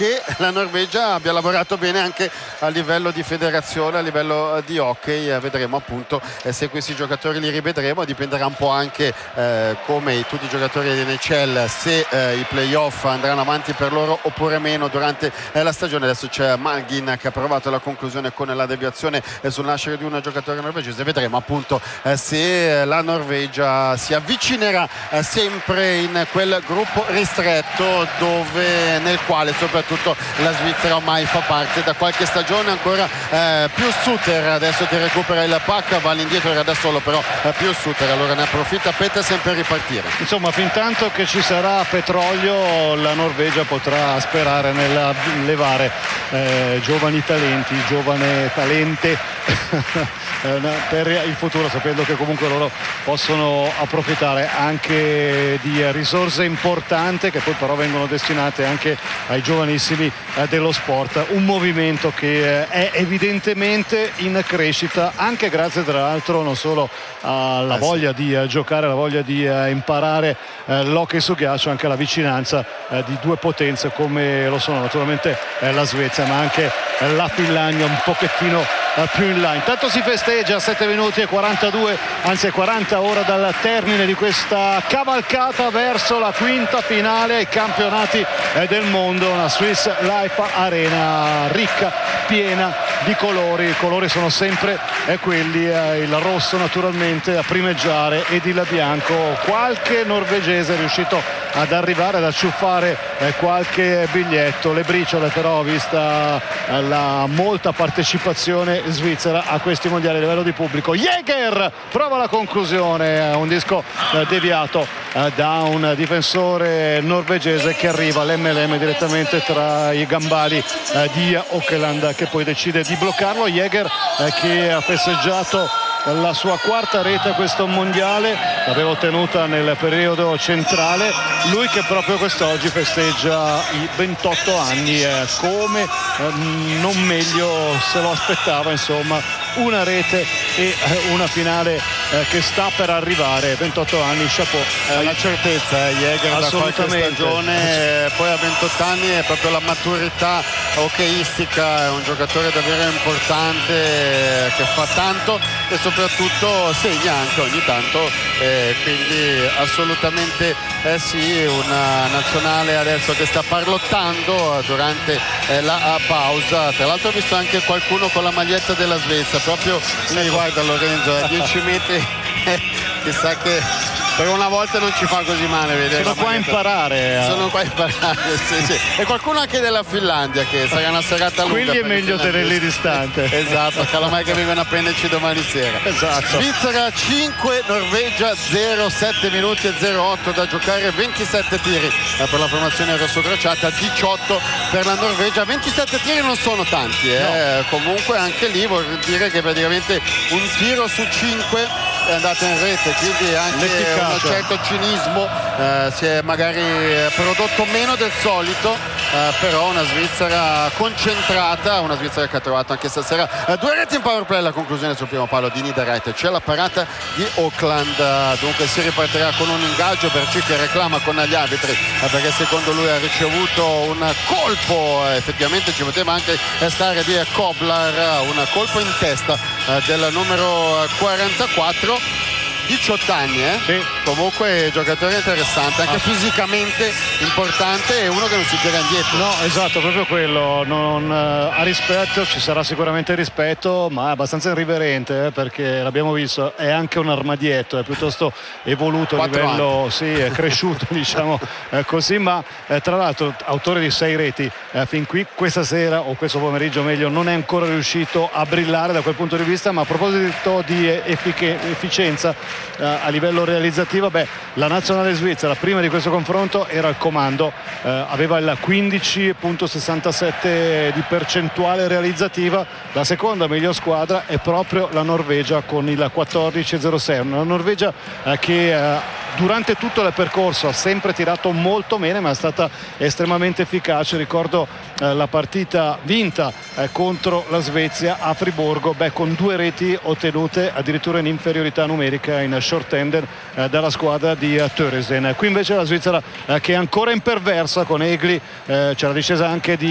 che la Norvegia abbia lavorato bene anche a livello di federazione, a livello di hockey. Vedremo appunto se questi giocatori li rivedremo. Dipenderà un po' anche come tutti i giocatori di NHL, se i playoff andranno avanti per loro oppure meno durante la stagione. Adesso c'è Malgin che ha provato la conclusione con la deviazione sul nascere di un giocatore norvegese. Vedremo appunto se la Norvegia si avvicinerà sempre in quel gruppo ristretto nel quale soprattutto la Svizzera ormai fa parte da qualche stagione. Ancora più Suter adesso che recupera il puck, va all'indietro, era da solo però più Suter, allora ne approfitta Petersen per ripartire. Insomma, fin tanto che ci sarà petrolio la Norvegia potrà sperare nel levare giovani talenti, giovane talente per il futuro, sapendo che comunque loro possono approfittare anche di risorse importanti che poi però vengono destinate anche ai giovanissimi dello sport. Un movimento che è evidentemente in crescita, anche grazie tra l'altro non solo alla voglia di giocare, alla voglia di imparare l'hockey su ghiaccio, anche alla vicinanza di due potenze come lo sono naturalmente la Svezia ma anche la Finlandia un pochettino più in là. Intanto si festeggia, 7 minuti e 42, anzi 40 ora dal termine di questa cavalcata verso la quinta finale ai campionati del mondo. Una Swiss Life Arena ricca, piena di colori. I colori sono sempre quelli, il rosso naturalmente a primeggiare ed il bianco. Qualche norvegese è riuscito ad arrivare ad acciuffare qualche biglietto. Le briciole però, vista la molta partecipazione svizzera a questi mondiali a livello di pubblico. Jäger prova la conclusione, un disco deviato da un difensore norvegese che arriva all'MLM direttamente tra i gambali di Åkerland, che poi decide di bloccarlo. Jäger che ha festeggiato la sua quarta rete a questo mondiale, l'aveva ottenuta nel periodo centrale. Lui che proprio quest'oggi festeggia i 28 anni, come non meglio se lo aspettava, insomma una rete e una finale che sta per arrivare. 28 anni, chapeau. La certezza, Jäger da qualche stagione, poi a 28 anni è proprio la maturità hockeyistica, è un giocatore davvero importante che fa tanto e soprattutto segna anche ogni tanto, quindi assolutamente sì, una nazionale adesso che sta parlottando durante la pausa. Tra l'altro ho visto anche qualcuno con la maglietta della Svezia, proprio lì, guarda Lorenzo, a 10 metri chissà che per una volta non ci fa così male vedere. Sono qua a imparare. Sono qua a imparare, sì. E qualcuno anche della Finlandia, che sarà una serata lunga. Quindi è meglio tenerli distante. Esatto, calamai che vengono a prenderci domani sera. Esatto. Svizzera 5, Norvegia 0, 7 minuti e 08 da giocare, 27 tiri per la formazione rossocrociata, 18 per la Norvegia. 27 tiri non sono tanti, no. Comunque anche lì vuol dire che praticamente un tiro su 5 è andato in rete, quindi anche un certo cinismo, si è magari prodotto meno del solito, però una Svizzera concentrata, una Svizzera che ha trovato anche stasera 2 reti in power play. Alla conclusione sul primo palo di Niederreiter c'è la parata di Åkerland, dunque si ripartirà con un ingaggio. Berci che reclama con gli arbitri perché secondo lui ha ricevuto un colpo, effettivamente ci poteva anche stare di Koblar, un colpo in testa del numero 44. 18 anni, sì. Comunque giocatore interessante, anche fisicamente importante, e uno che non si tira indietro. No, esatto, proprio quello. Non ha rispetto, ci sarà sicuramente rispetto, ma è abbastanza irriverente, perché l'abbiamo visto, è anche un armadietto, è piuttosto evoluto a livello, sì, è cresciuto diciamo così, ma tra l'altro autore di 6 reti fin qui. Questa sera, o questo pomeriggio meglio, non è ancora riuscito a brillare da quel punto di vista. Ma a proposito di efficienza a livello realizzativo, la nazionale svizzera prima di questo confronto era al comando, aveva il 15,67 di percentuale realizzativa. La seconda miglior squadra è proprio la Norvegia con il 14,06. Una Norvegia che durante tutto il percorso ha sempre tirato molto bene, ma è stata estremamente efficace. Ricordo la partita vinta contro la Svezia a Friburgo, con 2 reti ottenute addirittura in inferiorità numerica in shorthander dalla squadra di Töresen. Qui invece la Svizzera che è ancora imperversa con Egli, c'è la discesa anche di